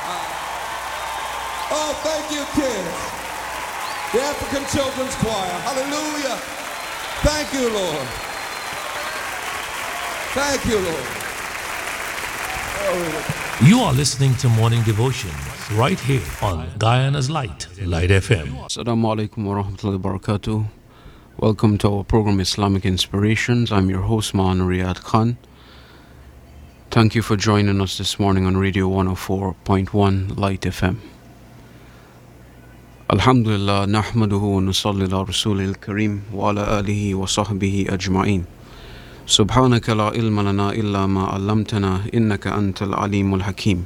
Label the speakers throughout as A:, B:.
A: Oh, thank you, kids. The African Children's Choir. Hallelujah. Thank you, Lord. Thank you, Lord.
B: You are listening to Morning Devotions right here on Guyana's Light FM.
C: Assalamu alaikum wa rahmatullahi wa barakatuh. Welcome to our program Islamic Inspirations. I'm your host, Maan Riyad Khan. Thank you for joining us this morning on Radio 104.1 Light FM. Alhamdulillah, nahmaduhu wa nusalli ala rasulil kareem wa ala alihi wa sahbihi ajma'in. Subhanaka la ilma lana illa ma 'allamtana innaka antal alimul hakim.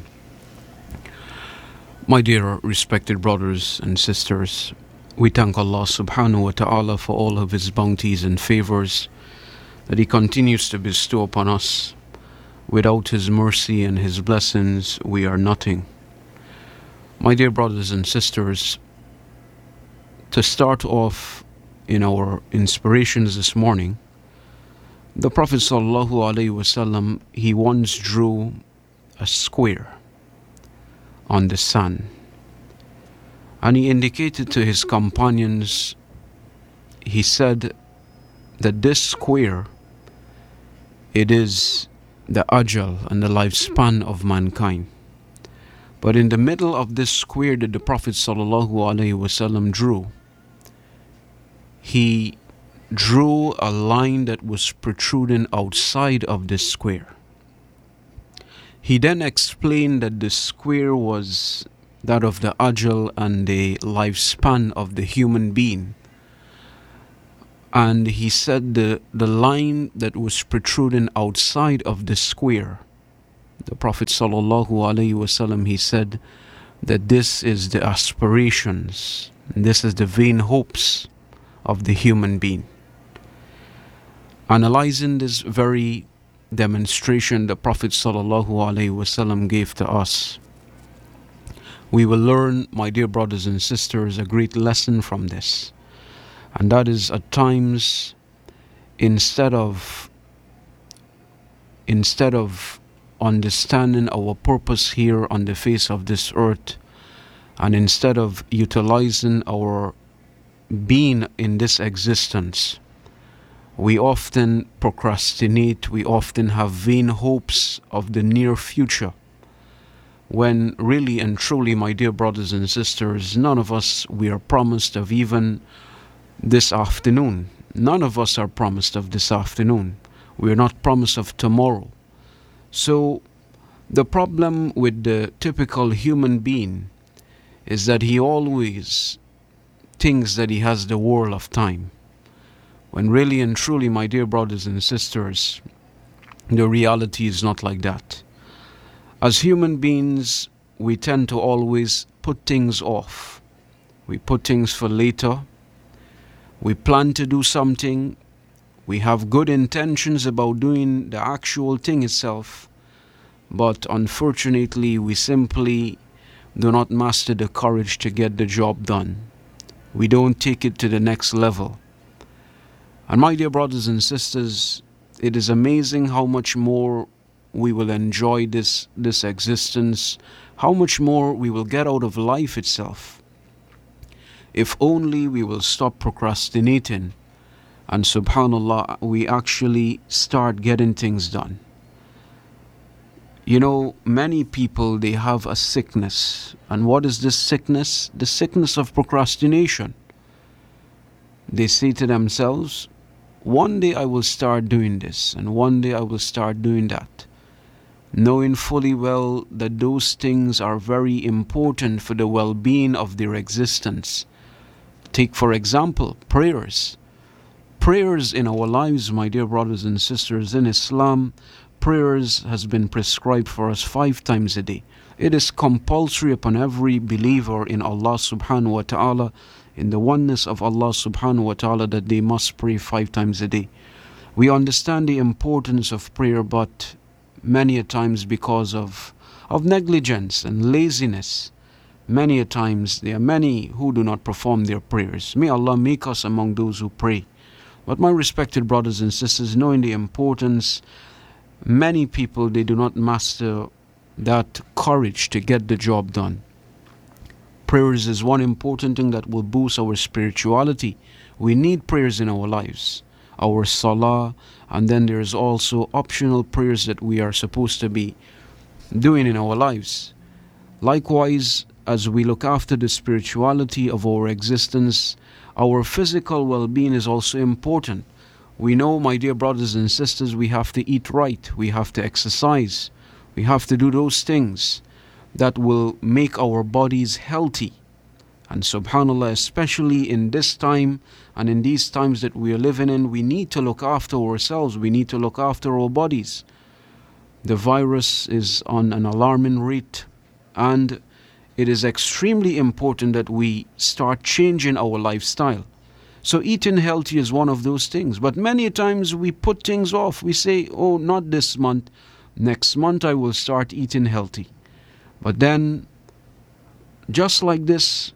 C: My dear respected brothers and sisters, we thank Allah subhanahu wa ta'ala for all of His bounties and favors that He continues to bestow upon us. Without His mercy and His blessings, we are nothing. My dear brothers and sisters, to start off in our inspirations this morning, the Prophet sallallahu alaihi wasallam, he once drew a square on the sand, and he indicated to his companions, he said that this square, it is the ajal and the lifespan of mankind. But in the middle of this square that the Prophet sallallahu alaihi wasallam drew, he drew a line that was protruding outside of this square. He then explained that the square was that of the ajal and the lifespan of the human being. And he said the line that was protruding outside of the square, the Prophet sallallahu alaihi wasallam, he said that this is the aspirations, this is the vain hopes of the human being. Analyzing this very demonstration the Prophet sallallahu alaihi wasallam gave to us, we will learn, my dear brothers and sisters, a great lesson from this. And that is, at times, instead of understanding our purpose here on the face of this earth, and instead of utilizing our being in this existence, we often procrastinate, we often have vain hopes of the near future, when really and truly, my dear brothers and sisters, none of us, we are promised of even this afternoon. None of us are promised of this afternoon. We are not promised of tomorrow. So the problem with the typical human being is that he always thinks that he has the world of time, when really and truly, my dear brothers and sisters, the reality is not like that. As human beings, we tend to always put things off. We put things for later. We plan to do something. We have good intentions about doing the actual thing itself. But unfortunately, we simply do not master the courage to get the job done. We don't take it to the next level. And my dear brothers and sisters, it is amazing how much more we will enjoy this existence, how much more we will get out of life itself, if only we will stop procrastinating and, subhanallah, we actually start getting things done. You know, many people, they have a sickness. And what is this sickness? The sickness of procrastination. They say to themselves, one day I will start doing this, and one day I will start doing that, knowing fully well that those things are very important for the well-being of their existence. Take, for example, prayers. Prayers in our lives, my dear brothers and sisters, in Islam, prayers has been prescribed for us 5 times a day. It is compulsory upon every believer in Allah subhanahu wa ta'ala, in the oneness of Allah subhanahu wa ta'ala, that they must pray 5 times a day. We understand the importance of prayer, but many a times because of negligence and laziness, many a times there are many who do not perform their prayers. May Allah make us among those who pray. But my respected brothers and sisters, knowing the importance, many people, they do not master that courage to get the job done. Prayers is one important thing that will boost our spirituality. We need prayers in our lives, our salah, and then there's also optional prayers that we are supposed to be doing in our lives. Likewise, as we look after the spirituality of our existence, our physical well-being is also important. We know, my dear brothers and sisters, we have to eat right, we have to exercise, we have to do those things that will make our bodies healthy. And subhanAllah, especially in this time and in these times that we are living in, we need to look after ourselves, we need to look after our bodies. The virus is on an alarming rate, and it is extremely important that we start changing our lifestyle. So eating healthy is one of those things. But many times we put things off. We say, oh, not this month. Next month I will start eating healthy. But then, just like this,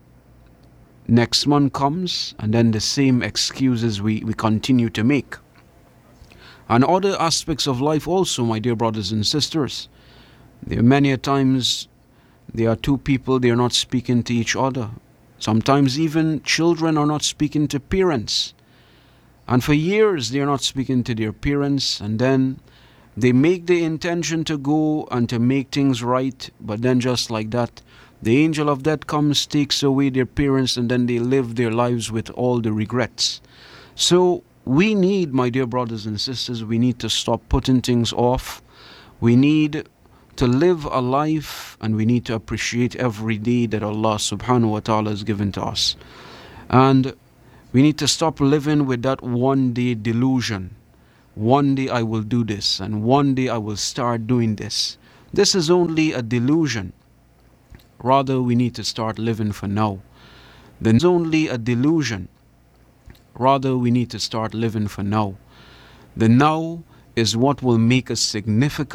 C: next month comes, and then the same excuses we continue to make. And other aspects of life also, my dear brothers and sisters. There are many a times there are two people, they are not speaking to each other. Sometimes even children are not speaking to parents. And for years they are not speaking to their parents, and then they make the intention to go and to make things right, but then just like that, the angel of death comes, takes away their parents, and then they live their lives with all the regrets. So we need, my dear brothers and sisters, we need to stop putting things off. We need to live a life, and we need to appreciate every day that Allah subhanahu wa ta'ala has given to us. And we need to stop living with that one day delusion. One day I will do this, and one day I will start doing this. This is only a delusion. Rather, we need to start living for now. Then it's only a delusion. Rather, we need to start living for now. The now is what will make us significant